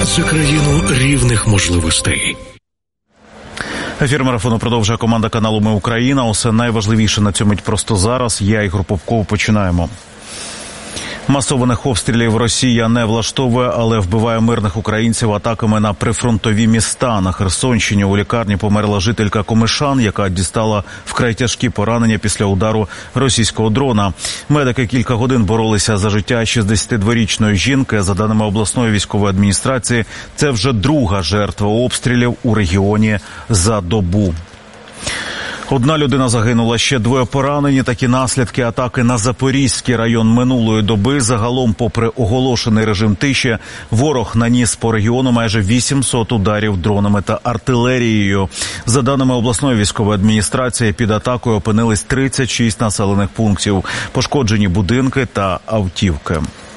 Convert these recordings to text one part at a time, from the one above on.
Це країну рівних можливостей. Ефір марафону продовжує команда каналу «Ми Україна». Усе найважливіше на цю мить просто зараз. Я, Ігор Попков, починаємо. Масованих обстрілів Росія не влаштовує, але вбиває мирних українців атаками на прифронтові міста. На Херсонщині у лікарні померла жителька Комишан, яка дістала вкрай тяжкі поранення після удару російського дрона. Медики кілька годин боролися за життя 62-річної жінки. За даними обласної військової адміністрації, це вже друга жертва обстрілів у регіоні за добу. Одна людина загинула, ще двоє поранені. Такі наслідки атаки на Запорізький район минулої доби. Загалом, попри оголошений режим тиші, ворог наніс по регіону майже 800 ударів дронами та артилерією. За даними обласної військової адміністрації, під атакою опинились 36 населених пунктів. Пошкоджені будинки та автівки.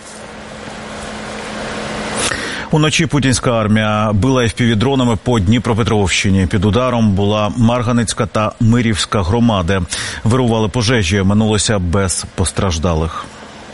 Уночі путінська армія била FPV-дронами по Дніпропетровщині. Під ударом була Марганецька та Мирівська громади. Вирували пожежі, минулося без постраждалих.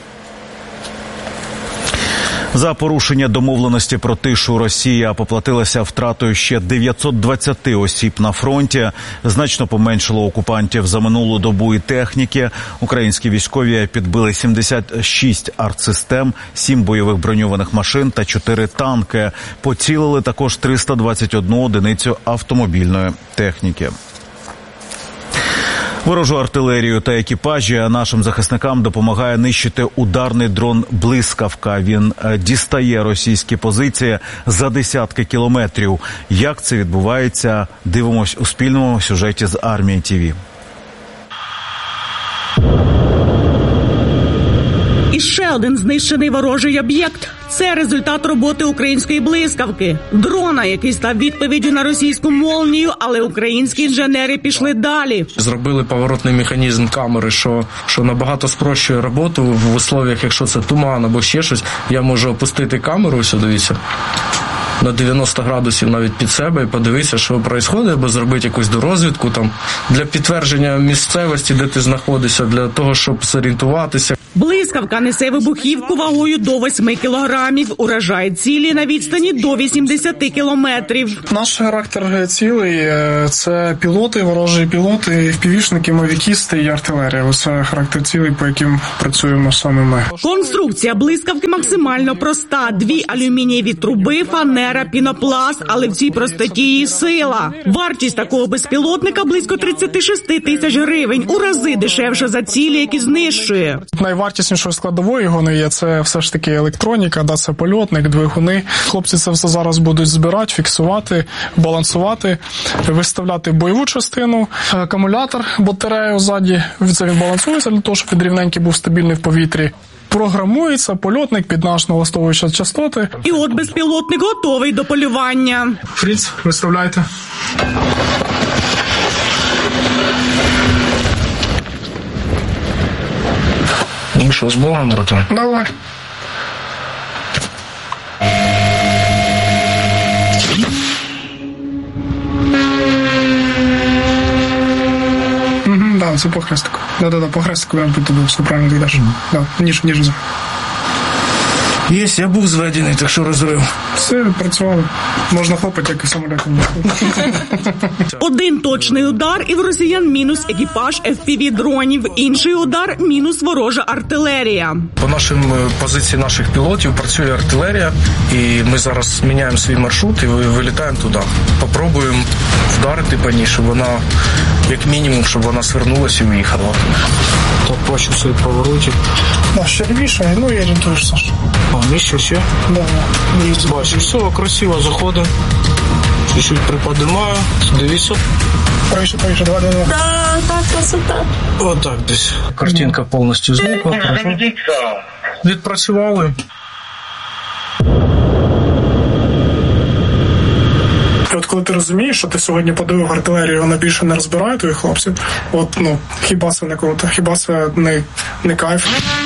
За порушення домовленості про тишу Росія поплатилася втратою ще 920 осіб на фронті. Значно поменшило окупантів за минулу добу і техніки. Українські військові підбили 76 артсистем, 7 бойових броньованих машин та 4 танки. Поцілили також 321 одиницю автомобільної техніки. Ворожу артилерію та екіпажі нашим захисникам допомагає нищити ударний дрон «Блискавка». Він дістає російські позиції за десятки кілометрів. Як це відбувається, дивимось у спільному сюжеті з Армії ТІВІ. І ще один знищений ворожий об'єкт. Це результат роботи української «Блискавки». Дрона, який став відповіддю на російську «Молнію», але українські інженери пішли далі. Зробили поворотний механізм камери, що набагато спрощує роботу в условиях, якщо це туман або ще щось. Я можу опустити камеру, ось дивіться, на 90 градусів навіть під себе і подивитися, що відбувається, або зробити якусь дорозвідку там для підтвердження місцевості, де ти знаходишся, для того, щоб зорієнтуватися. «Блискавка» несе вибухівку вагою до 8 кілограмів, уражає цілі на відстані до 80 кілометрів. Наш характер цілей – це пілоти, ворожі пілоти, FPV-шники, мавікісти і артилерія. Оце характер цілей, по яким працюємо саме ми. Конструкція «Блискавки» максимально проста. 2 алюмінієві труби, фанера, пінопласт, але в цій простоті її сила. Вартість такого безпілотника – близько 36 тисяч гривень, у рази дешевше за цілі, які знищує. Найвартіснішою складовою його є це все ж таки електроніка, це польотник, двигуни. Хлопці це все зараз будуть збирати, фіксувати, балансувати, виставляти бойову частину, акумулятор, батарею ззаді, це він балансується для того, щоб він рівненький був стабільний в повітрі. Програмується польотник під наш налаштовуючі частоти. І от безпілотник готовий до полювання. Фріц, виставляйте. Ну що, з Богом, братан? Давай. Да, це по хрестику. Да, по хрестику я буду, все правильно ти йдеш. Да, ніж. Єсть, я був зведений, так що розрив. Все, працювало. Можна хлопати, як і самолітом. Один точний удар, і в росіян мінус екіпаж FPV-дронів. Інший удар – мінус ворожа артилерія. По нашим позиції наших пілотів працює артилерія, і ми зараз міняємо свій маршрут і вилітаємо туди. Попробуємо вдарити по ній, щоб вона, як мінімум, щоб вона свернулася і уїхала. Так, бачу свій поворотик. Да, ще лівіше, ну і орієнтуєшся. Нижче ще? Да. Бачу, все, красиво заходимо. Чуть-чуть приподнимаю. Дивіться. Правіше, давай. Да, так, красота. Отак десь. Картинка повністю зникла. Відпрацювали. От коли ти розумієш, що ти сьогодні подивив артилерію, вона більше не розбирає твоїх хлопців, хіба це не круто, хіба це не кайф.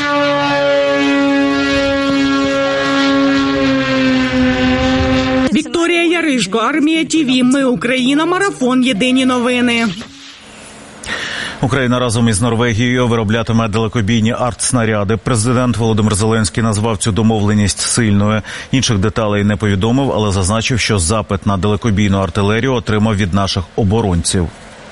Вікторія Яришко, Армія ТІВІ, Ми Україна, марафон, єдині новини. Україна разом із Норвегією вироблятиме далекобійні артснаряди. Президент Володимир Зеленський назвав цю домовленість сильною. Інших деталей не повідомив, але зазначив, що запит на далекобійну артилерію отримав від наших оборонців.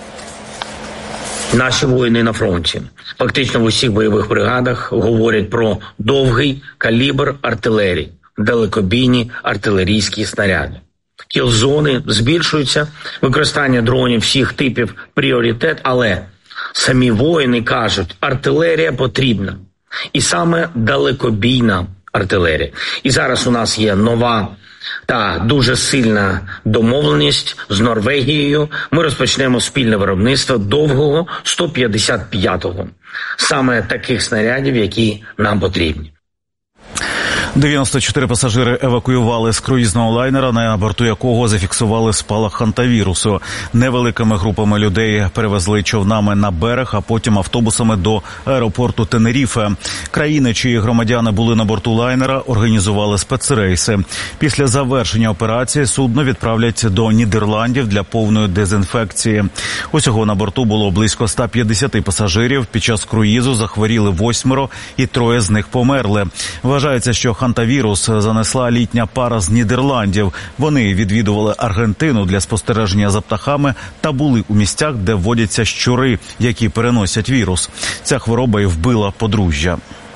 Наші воїни на фронті, фактично в усіх бойових бригадах, говорять про довгий калібр артилерії, далекобійні артилерійські снаряди. Кіл-зони збільшуються, використання дронів всіх типів – пріоритет, але самі воїни кажуть, артилерія потрібна. І саме далекобійна артилерія. І зараз у нас є нова та дуже сильна домовленість з Норвегією. Ми розпочнемо спільне виробництво довгого 155-го. Саме таких снарядів, які нам потрібні. 94 пасажири евакуювали з круїзного лайнера, на борту якого зафіксували спалах хантавірусу. Невеликими групами людей перевезли човнами на берег, а потім автобусами до аеропорту Тенеріфе. Країни, чиї громадяни були на борту лайнера, організували спецрейси. Після завершення операції судно відправлять до Нідерландів для повної дезінфекції. Усього на борту було близько 150 пасажирів. Під час круїзу захворіли 8 і 3 з них померли. Вважається, що хантавірус занесла літня пара з Нідерландів. Вони відвідували Аргентину для спостереження за птахами та були у місцях, де водяться щури, які переносять вірус. Ця хвороба й вбила подружжя.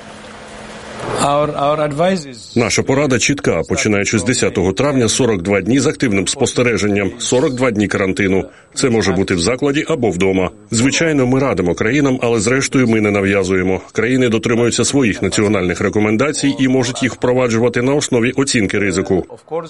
Наша порада чітка. Починаючи з 10 травня, 42 дні з активним спостереженням, 42 дні карантину. Це може бути в закладі або вдома. Звичайно, ми радимо країнам, але зрештою ми не нав'язуємо. Країни дотримуються своїх національних рекомендацій і можуть їх впроваджувати на основі оцінки ризику.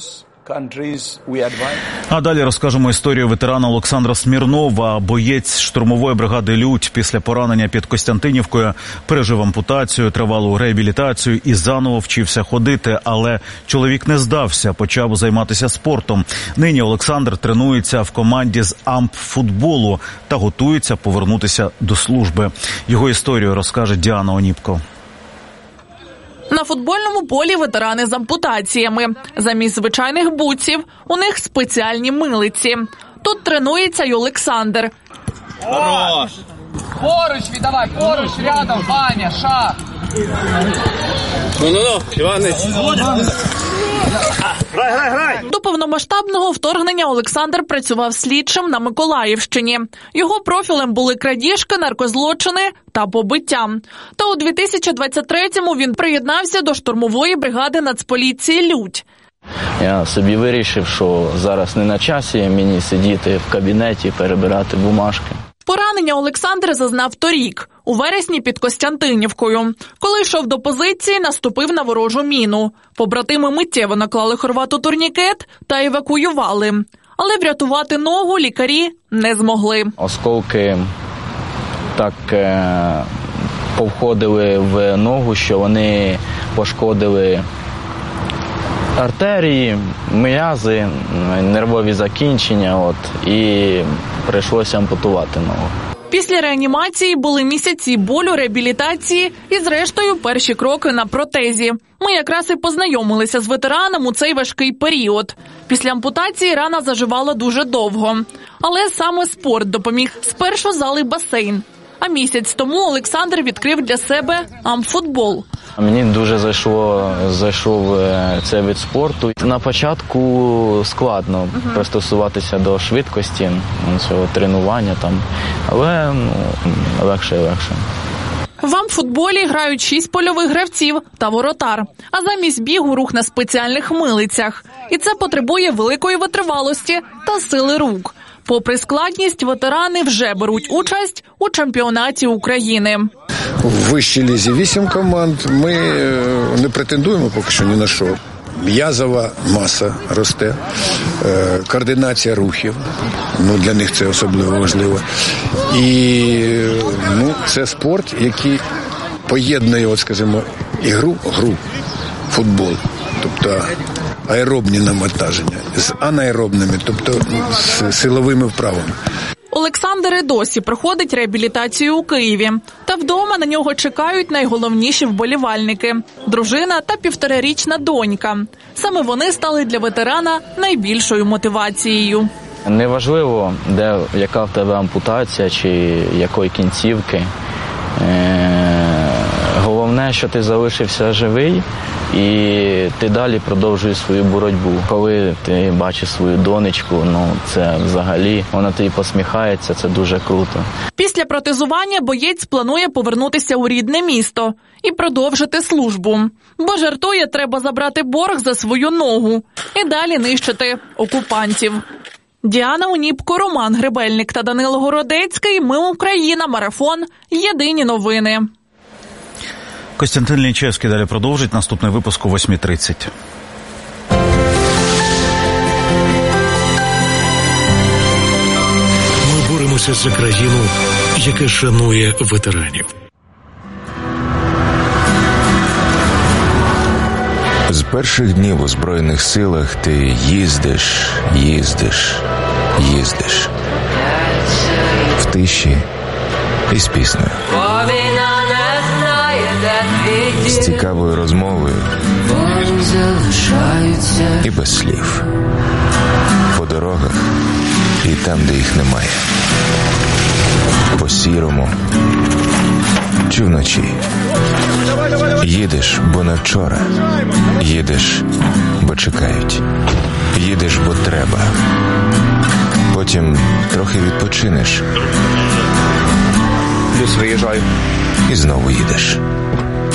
А далі розкажемо історію ветерана Олександра Смірнова. Боєць штурмової бригади «Людь» після поранення під Костянтинівкою пережив ампутацію, тривалу реабілітацію і заново вчився ходити. Але чоловік не здався, почав займатися спортом. Нині Олександр тренується в команді з ампфутболу та готується повернутися до служби. Його історію розкаже Діана Оніпко. На футбольному полі ветерани з ампутаціями. Замість звичайних бутсів у них спеціальні милиці. Тут тренується й Олександр. Хорош! Поруч віддавай, поруч, рядом, Аня, шаг. Ну, Іванець. Грай. До повномасштабного вторгнення Олександр працював слідчим на Миколаївщині. Його профілем були крадіжки, наркозлочини та побиття. Та у 2023-му він приєднався до штурмової бригади Нацполіції «Людь». Я собі вирішив, що зараз не на часі мені сидіти в кабінеті, перебирати бумажки. Поранення Олександр зазнав торік, у вересні під Костянтинівкою. Коли йшов до позиції, наступив на ворожу міну. Побратими миттєво наклали хорвату турнікет та евакуювали. Але врятувати ногу лікарі не змогли. Осколки так повходили в ногу, що вони пошкодили артерії, м'язи, нервові закінчення, і прийшлося ампутувати ногу. Після реанімації були місяці болю, реабілітації і, зрештою, перші кроки на протезі. Ми якраз і познайомилися з ветераном у цей важкий період. Після ампутації рана заживала дуже довго. Але саме спорт допоміг. Спершу зал і басейн. А місяць тому Олександр відкрив для себе ампфутбол. Мені дуже зайшов цей вид спорту. На початку складно пристосуватися до швидкості цього тренування, але легше і легше. В ампфутболі грають 6 польових гравців та воротар, а замість бігу рух на спеціальних милицях. І це потребує великої витривалості та сили рук. Попри складність, ветерани вже беруть участь у чемпіонаті України. В вищій лізі 8 команд. Ми не претендуємо поки що ні на що. М'язова маса росте, координація рухів. Для них це особливо важливо. І це спорт, який поєднує, гру, футбол. Тобто аеробні навантаження з анаеробними, тобто з силовими вправами. Олександр і досі проходить реабілітацію у Києві. Та вдома на нього чекають найголовніші вболівальники – дружина та 1,5-річна донька. Саме вони стали для ветерана найбільшою мотивацією. Неважливо, яка в тебе ампутація чи якої кінцівки. Головне, що ти залишився живий і ти далі продовжуєш свою боротьбу. Коли ти бачиш свою донечку, це взагалі, вона тобі посміхається, це дуже круто. Після протезування боєць планує повернутися у рідне місто і продовжити службу. Бо жартує, треба забрати борг за свою ногу і далі нищити окупантів. Діана Уніпко, Роман Гребельник та Данило Городецький. Ми Україна. Марафон. Єдині новини. Костянтин Лінчевський далі продовжить. Наступний випуск о 8:30. Ми боремося за країну, яка шанує ветеранів. З перших днів у Збройних силах ти їздиш. В тиші і з піснею. З цікавою розмовою і без слів. По дорогах і там, де їх немає. По сірому чи вночі. Їдеш, бо не вчора. Їдеш, бо чекають. Їдеш, бо треба. Потім трохи відпочинеш. Плюс виїжджаю. І знову їдеш.